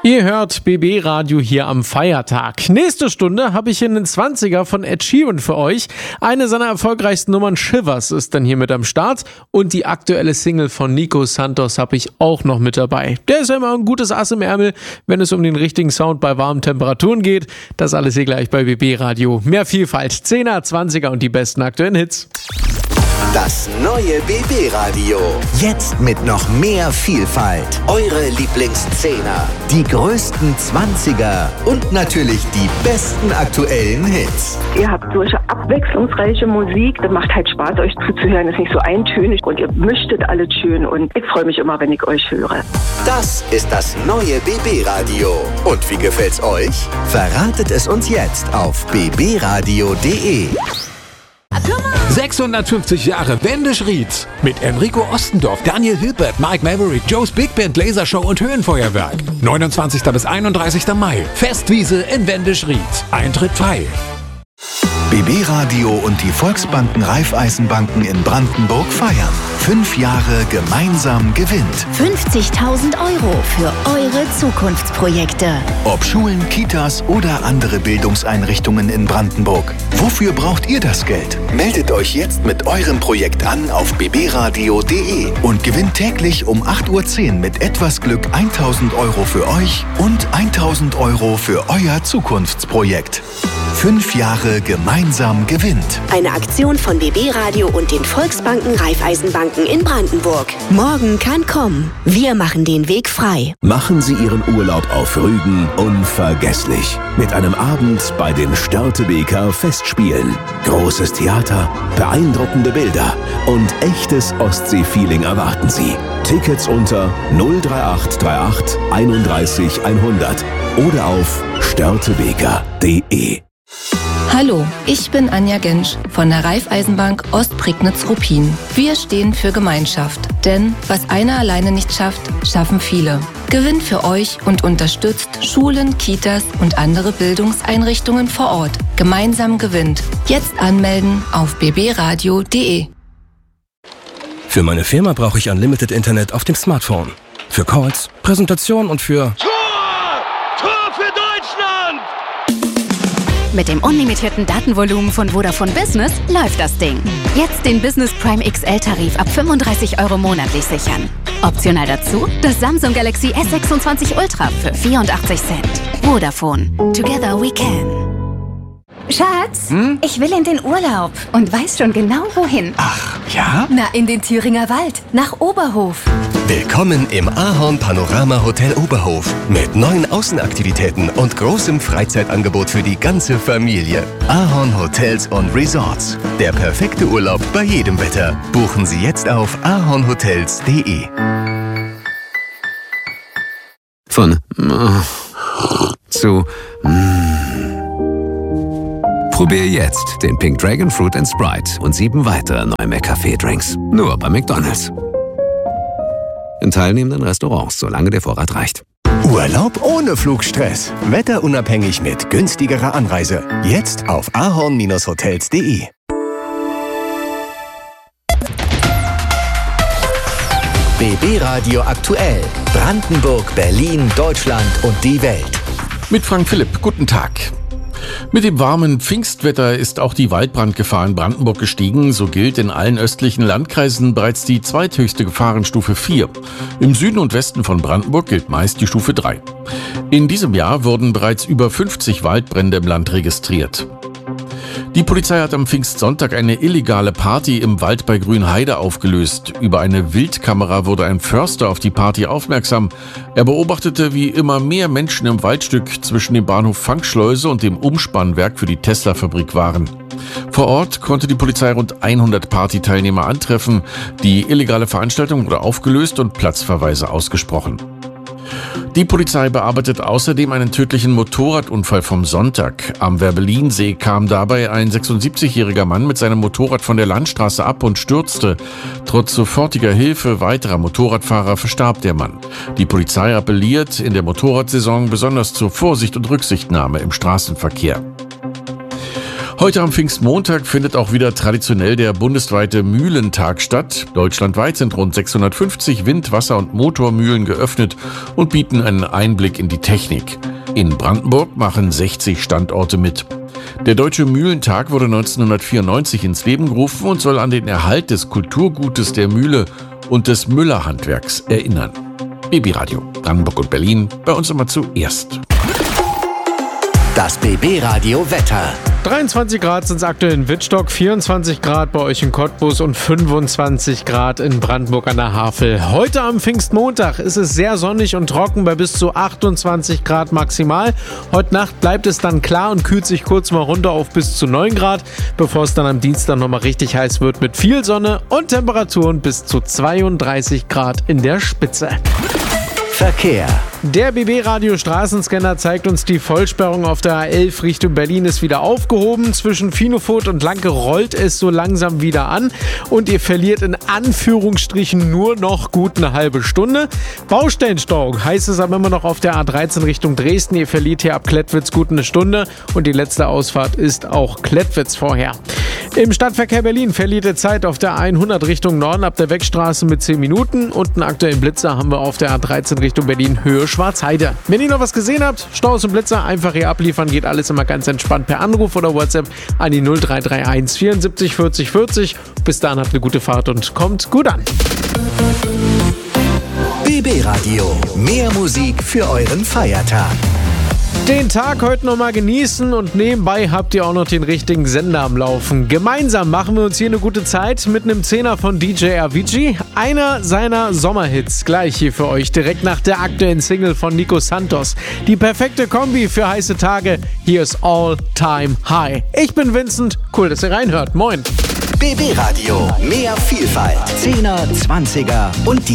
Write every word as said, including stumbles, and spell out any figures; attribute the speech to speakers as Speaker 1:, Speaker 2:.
Speaker 1: Ihr hört B B Radio hier am Feiertag. Nächste Stunde habe ich in den zwanziger von Ed Sheeran für euch. Eine seiner erfolgreichsten Nummern, Shivers, ist dann hier mit am Start. Und die aktuelle Single von Nico Santos habe ich auch noch mit dabei. Der ist ja immer ein gutes Ass im Ärmel, wenn es um den richtigen Sound bei warmen Temperaturen geht. Das alles hier gleich bei B B Radio. Mehr Vielfalt, zehner, zwanziger und die besten aktuellen Hits.
Speaker 2: Das neue B B Radio. Jetzt mit noch mehr Vielfalt. Eure Lieblingszehner, die größten Zwanziger und natürlich die besten aktuellen Hits.
Speaker 3: Ihr habt solche abwechslungsreiche Musik. Das macht halt Spaß, euch zuzuhören. Ist nicht so eintönig und ihr mischtet alles schön. Und ich freue mich immer, wenn ich euch höre.
Speaker 2: Das ist das neue B B Radio. Und wie gefällt's euch? Verratet es uns jetzt auf b b radio punkt d e.
Speaker 4: sechshundertfünfzig Jahre Wendisch-Rietz mit Enrico Ostendorf, Daniel Hilbert, Mike Maverick, Joe's Big Band, Lasershow und Höhenfeuerwerk. neunundzwanzigster bis einunddreißigster Mai. Festwiese in Wendisch-Rietz. Eintritt frei.
Speaker 2: B B Radio und die Volksbanken Raiffeisenbanken in Brandenburg feiern. Fünf Jahre gemeinsam gewinnt.
Speaker 5: fünfzigtausend Euro für eure Zukunftsprojekte.
Speaker 2: Ob Schulen, Kitas oder andere Bildungseinrichtungen in Brandenburg. Wofür braucht ihr das Geld? Meldet euch jetzt mit eurem Projekt an auf b b radio punkt d e und gewinnt täglich um acht Uhr zehn mit etwas Glück tausend Euro für euch und tausend Euro für euer Zukunftsprojekt. Fünf Jahre gemeinsam gewinnt.
Speaker 5: Eine Aktion von B B Radio und den Volksbanken Raiffeisenbanken in Brandenburg. Morgen kann kommen. Wir machen den Weg frei.
Speaker 6: Machen Sie Ihren Urlaub auf Rügen unvergesslich. Mit einem Abend bei den Störtebeker Festspielen. Großes Theater, beeindruckende Bilder und echtes Ostsee-Feeling erwarten Sie. Tickets unter null drei acht drei acht einunddreißig hundert oder auf störtebeker punkt d e.
Speaker 7: Hallo, ich bin Anja Gensch von der Raiffeisenbank Ostprignitz-Ruppin. Wir stehen für Gemeinschaft, denn was einer alleine nicht schafft, schaffen viele. Gewinnt für euch und unterstützt Schulen, Kitas und andere Bildungseinrichtungen vor Ort. Gemeinsam gewinnt. Jetzt anmelden auf b b radio punkt d e.
Speaker 8: Für meine Firma brauche ich Unlimited Internet auf dem Smartphone. Für Calls, Präsentation und für...
Speaker 9: Mit dem unlimitierten Datenvolumen von Vodafone Business läuft das Ding. Jetzt den Business Prime X L-Tarif ab fünfunddreißig Euro monatlich sichern. Optional dazu das Samsung Galaxy S sechsundzwanzig Ultra für vierundachtzig Cent. Vodafone. Together we can.
Speaker 10: Schatz,
Speaker 8: hm?
Speaker 10: ich will in den Urlaub und weiß schon genau wohin.
Speaker 8: Ach, ja?
Speaker 10: Na, in den Thüringer Wald, nach Oberhof.
Speaker 8: Willkommen im Ahorn Panorama Hotel Oberhof mit neuen Außenaktivitäten und großem Freizeitangebot für die ganze Familie. Ahorn Hotels und Resorts. Der perfekte Urlaub bei jedem Wetter. Buchen Sie jetzt auf ahornhotels punkt d e.
Speaker 11: Von äh, zu äh. Probier jetzt den Pink Dragon Fruit and Sprite und sieben weitere neue McCafé-Drinks. Nur bei McDonald's. In teilnehmenden Restaurants, solange der Vorrat reicht.
Speaker 8: Urlaub ohne Flugstress. Wetterunabhängig mit günstigerer Anreise. Jetzt auf ahorn hotels punkt d e.
Speaker 2: B B Radio aktuell. Brandenburg, Berlin, Deutschland und die Welt.
Speaker 4: Mit Frank Philipp, guten Tag. Mit dem warmen Pfingstwetter ist auch die Waldbrandgefahr in Brandenburg gestiegen. So gilt in allen östlichen Landkreisen bereits die zweithöchste Gefahrenstufe vier. Im Süden und Westen von Brandenburg gilt meist die Stufe drei. In diesem Jahr wurden bereits über fünfzig Waldbrände im Land registriert. Die Polizei hat am Pfingstsonntag eine illegale Party im Wald bei Grünheide aufgelöst. Über eine Wildkamera wurde ein Förster auf die Party aufmerksam. Er beobachtete, wie immer mehr Menschen im Waldstück zwischen dem Bahnhof Fangschleuse und dem Umspannwerk für die Tesla-Fabrik waren. Vor Ort konnte die Polizei rund hundert Partyteilnehmer antreffen. Die illegale Veranstaltung wurde aufgelöst und Platzverweise ausgesprochen. Die Polizei bearbeitet außerdem einen tödlichen Motorradunfall vom Sonntag. Am Werbelinsee kam dabei ein sechsundsiebzigjähriger Mann mit seinem Motorrad von der Landstraße ab und stürzte. Trotz sofortiger Hilfe weiterer Motorradfahrer verstarb der Mann. Die Polizei appelliert in der Motorradsaison besonders zur Vorsicht und Rücksichtnahme im Straßenverkehr. Heute am Pfingstmontag findet auch wieder traditionell der bundesweite Mühlentag statt. Deutschlandweit sind rund sechshundertfünfzig Wind-, Wasser- und Motormühlen geöffnet und bieten einen Einblick in die Technik. In Brandenburg machen sechzig Standorte mit. Der Deutsche Mühlentag wurde neunzehnhundertvierundneunzig ins Leben gerufen und soll an den Erhalt des Kulturgutes der Mühle und des Müllerhandwerks erinnern. B B-Radio, Brandenburg und Berlin, bei uns immer zuerst.
Speaker 2: Das B B-Radio Wetter.
Speaker 1: dreiundzwanzig Grad sind es aktuell in Wittstock, vierundzwanzig Grad bei euch in Cottbus und fünfundzwanzig Grad in Brandenburg an der Havel. Heute am Pfingstmontag ist es sehr sonnig und trocken bei bis zu achtundzwanzig Grad maximal. Heute Nacht bleibt es dann klar und kühlt sich kurz mal runter auf bis zu neun Grad, bevor es dann am Dienstag nochmal richtig heiß wird mit viel Sonne und Temperaturen bis zu zweiunddreißig Grad in der Spitze.
Speaker 2: Verkehr.
Speaker 1: Der B B-Radio Straßenscanner zeigt uns, die Vollsperrung auf der A elf Richtung Berlin ist wieder aufgehoben. Zwischen Finofurt und Lanke rollt es so langsam wieder an und ihr verliert in Anführungsstrichen nur noch gut eine halbe Stunde. Baustellenstauung heißt es aber immer noch auf der A dreizehn Richtung Dresden. Ihr verliert hier ab Klettwitz gut eine Stunde und die letzte Ausfahrt ist auch Klettwitz vorher. Im Stadtverkehr Berlin verliert ihr Zeit auf der hundert Richtung Norden ab der Wegstraße mit zehn Minuten und einen aktuellen Blitzer haben wir auf der A dreizehn Richtung Berlin Höhe Schwarzheide. Wenn ihr noch was gesehen habt, Staus und Blitzer, einfach hier abliefern, geht alles immer ganz entspannt per Anruf oder WhatsApp an die null drei drei eins vierundsiebzig vierzig vierzig. Bis dahin habt eine gute Fahrt und kommt gut an.
Speaker 2: B B-Radio, mehr Musik für euren Feiertag.
Speaker 1: Den Tag heute nochmal genießen und nebenbei habt ihr auch noch den richtigen Sender am Laufen. Gemeinsam machen wir uns hier eine gute Zeit mit einem Zehner von D J Avicii. Einer seiner Sommerhits gleich hier für euch, direkt nach der aktuellen Single von Nico Santos. Die perfekte Kombi für heiße Tage. Hier ist All Time High. Ich bin Vincent, cool, dass ihr reinhört. Moin.
Speaker 2: B B-Radio, mehr Vielfalt. Zehner, Zwanziger und die